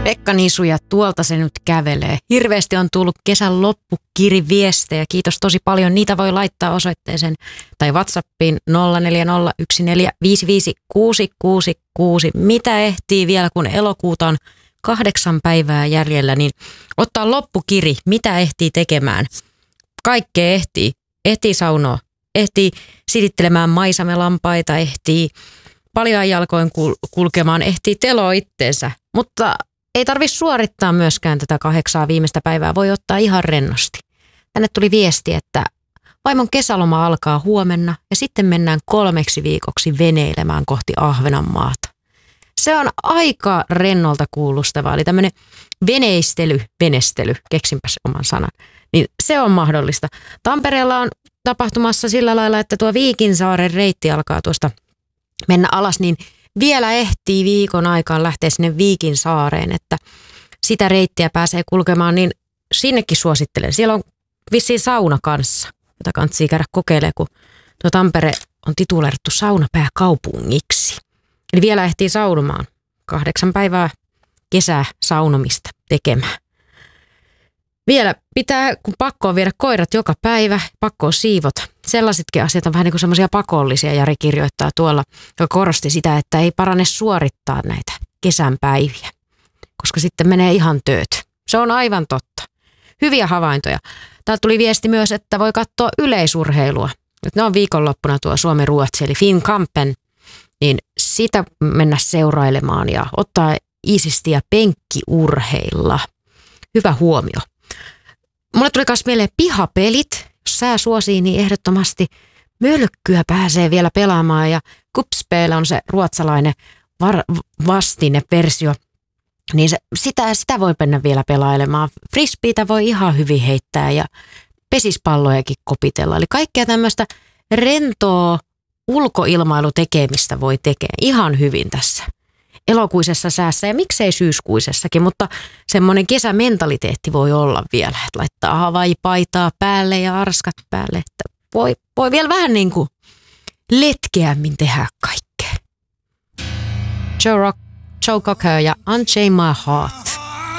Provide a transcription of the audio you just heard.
Pekka Nisu ja tuolta se nyt kävelee. Hirveästi on tullut kesän loppukiriviestejä. Kiitos tosi paljon. Niitä voi laittaa osoitteeseen tai WhatsAppiin 0401455666. Mitä ehtii vielä, kun elokuuta on 8 päivää jäljellä, niin ottaa loppukiri. Mitä ehtii tekemään? Kaikkea ehtii. Ehtii saunoa. Ehtii silittelemään maisamelampaita. Ehtii paljon jalkoin kulkemaan. Ehtii teloa itteensä. Mutta ei tarvitse suorittaa myöskään tätä 8 viimeistä päivää. Voi ottaa ihan rennosti. Tänne tuli viesti, että vaimon kesäloma alkaa huomenna ja sitten mennään 3 viikoksi veneilemään kohti Ahvenanmaata. Se on aika rennolta kuulostavaa. Eli tämmöinen venestely, keksinpäs oman sanan. Niin se on mahdollista. Tampereella on tapahtumassa sillä lailla, että tuo Viikinsaaren reitti alkaa tuosta mennä alas, niin vielä ehtii viikon aikaan lähteä sinne Viikinsaareen, että sitä reittiä pääsee kulkemaan, niin sinnekin suosittelen. Siellä on vissiin sauna kanssa, jota kannattaa käydä kokeilemaan, kun tuo Tampere on tituleerattu saunapääkaupungiksi. Eli vielä ehtii saunomaan 8 päivää kesää saunomista tekemään. Vielä pitää, kun pakko on viedä koirat joka päivä, pakko on siivota. Sellaisetkin asiat on vähän niin kuin semmoisia pakollisia, Jari kirjoittaa tuolla, joka korosti sitä, että ei parane suorittaa näitä kesän päiviä, koska sitten menee ihan tööt. Se on aivan totta. Hyviä havaintoja. Täältä tuli viesti myös, että voi katsoa yleisurheilua. Nyt ne on viikonloppuna tuo Suomi-Ruotsi, eli Finnkampen, niin sitä mennä seurailemaan ja ottaa iisistiä penkkiurheilla. Hyvä huomio. Mulle tuli myös mieleen pihapelit. Jos sää suosii, niin ehdottomasti mölkkyä pääsee vielä pelaamaan. Ja Kupspel on se ruotsalainen vastineversio. Niin sitä voi mennä vielä pelailemaan. Frisbeitä voi ihan hyvin heittää ja pesispallojakin kopitella. Eli kaikkea tämmöistä rentoa ulkoilmailutekemistä voi tekemään ihan hyvin tässä elokuisessa säässä ja miksei syyskuisessakin, mutta semmoinen kesämentaliteetti voi olla vielä, että laittaa havaijipaitaa päälle ja arskat päälle, että voi vielä vähän niin kuin letkeämmin tehdä kaikkea. Joe Cocker ja Unchain My Heart.